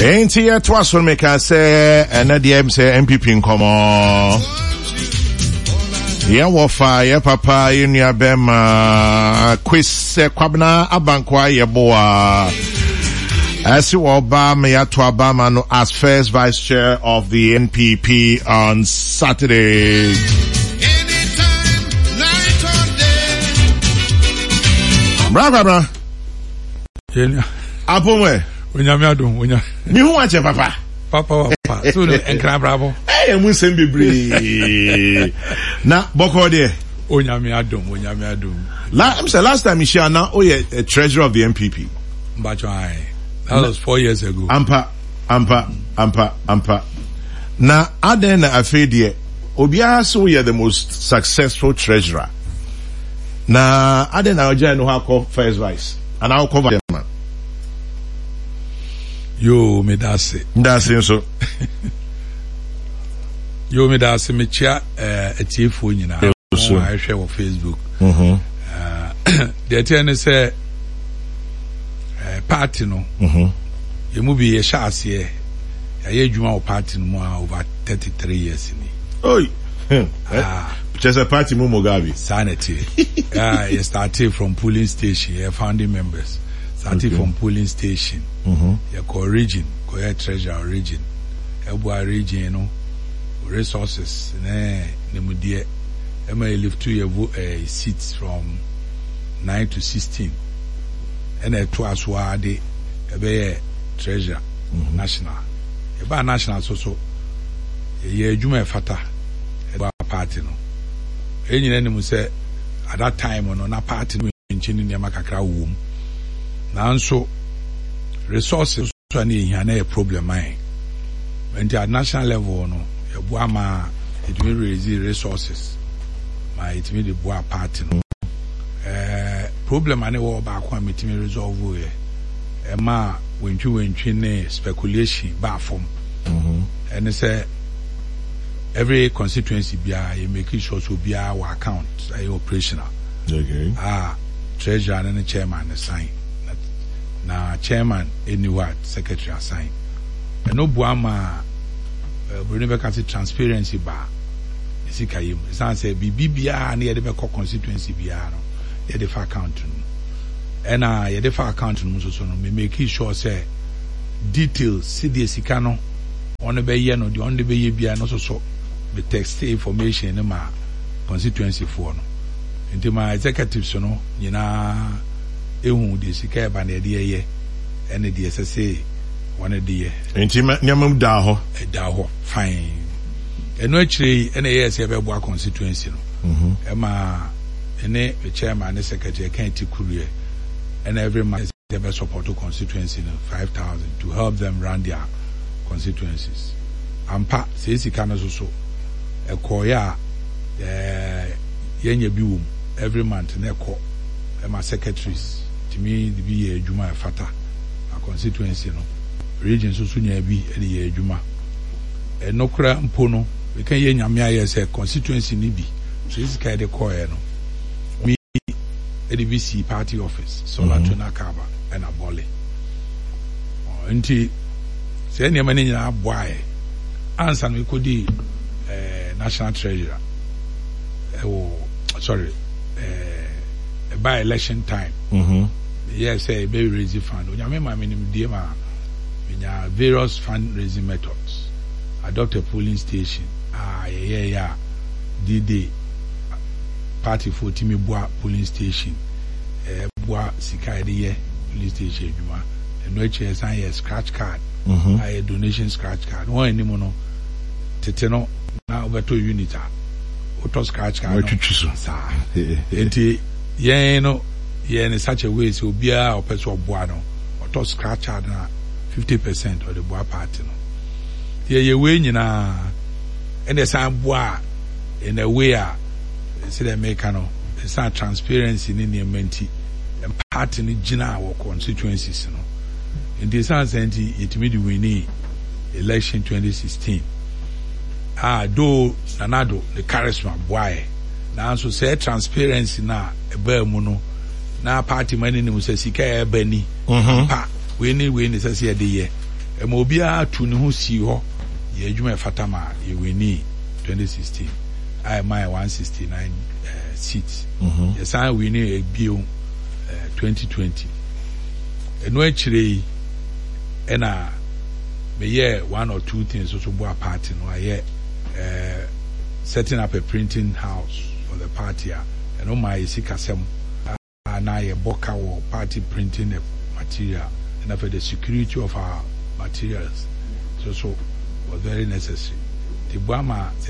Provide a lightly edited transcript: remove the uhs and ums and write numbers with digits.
Ain't here twice when make us say another say MPP nkomo. Yeah, wafa, yeah, papa, in your bema, quiz, kwabna, abankwa, yeah, boa. As you Obama, yeah, to Obama, no, as first vice chair of the NPP on Saturday. Bra. Apomwe. Ni hu ache papa. Papa. So no enkra bravo. Eh, mu sem bebre. Na boko de. Onyame adom. Last time you share now, a treasurer of the MPP. Mbacho ai. That was 4 years ago. Ampa. Na aden na afedie. Obiara so you the most successful treasurer. Na aden na oja no ha first vice. And I'll cover them, man. Yo, me that's it. That's it, so. Yo, me that's it. Me chia a phone, you know. I share on Facebook. The attorney say, party no. You move be a chance here. I hear you party no more over 33 years in it. Oh, just a party Mugabe. Sanity. You started from polling station, your founding members. Started from polling station. Your co-region, treasurer region. Your region, you know, resources. Nemudia. I live 2 year seats from 9 to 16. And a twice wade, a treasurer, national. A national so. Ye Juma Fata, a party no. Any enemy say at that time on a party in Yamakakra womb. Now so resources are a problem. When at national level, no, a Buama, it will raise resources. It will be the Boa party. Problem I know about when it may resolve. When you speculation, bar form. And they say, every constituency you make sure to be our account operational. Okay. Treasurer and the chairman assign. Now chairman anywhere secretary assign. And no Buama never can see transparency bar. Sikayim. It's say BBR near the constituency BR. Yeah, the account. And yeah, the account so me make sure say details see the sikano on the bay no the on the bay be no so the text information in my constituency for no into my executives no nyina ehun de sika ba na de ye and the SSA one de enti nyamam da ho fine eno actually and yes e be bo constituency no e ma ene the chairman and secretary kan ti kuruye and every month they be support to constituency no 5,000 to help them run their constituencies ampa se sika no so ekoya yenye bi every month na eko my secretaries to me the be adwuma fata a constituency no region so nya bi e ye adwuma enokra mpo no we kan ye nyame aye say constituency ni bi so is kind of koye no me ADBC party office so la tuna kaba and abole nti se ne mani nyina aboae answer no ko di national treasurer by election time yes say be raise fund onyame ma minim die ma nya various fundraising methods adopt a polling station did party for timi boa polling station boa sika de polling station adwuma no HSI scratch card a donation scratch card one animo no tete no na obeto unit auto scratch card enti yen such a way so bia or person boa no auto scratch card na 50% of the boa party no ye we nyina and the same boa in a way say they make no it's not transparency in the menti and party ni gina our constituencies no in this sense it made winning election 2016 do nanado the charisma boy now so say transparency na ebe mu no na party money ni say sika ebe ni pa we ni say say de ye ɛma obiara to ne ho si hɔ yɛ adwuma ɛfata ma yɛwini 2016 I my 169 seats. Yes, I win a bio 2020. And no actually, and me yeah 1 or 2 things also bo a party. No, I setting up a printing house for the party. And on my sikasem, and I a boka or party printing the material, and for the security of our materials. So was very necessary. The Bama